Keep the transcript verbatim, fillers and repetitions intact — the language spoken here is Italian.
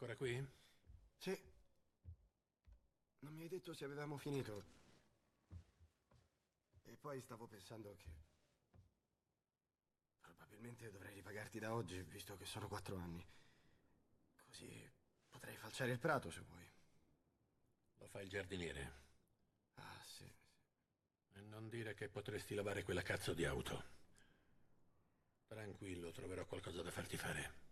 ancora qui? Sì. Non mi hai detto se avevamo finito. E poi stavo pensando che probabilmente dovrei ripagarti da oggi, visto che sono quattro anni. Così potrei falciare il prato, se vuoi. Lo fa il giardiniere. Ah, sì, sì. E non dire che potresti lavare quella cazzo di auto. Tranquillo, troverò qualcosa da farti fare.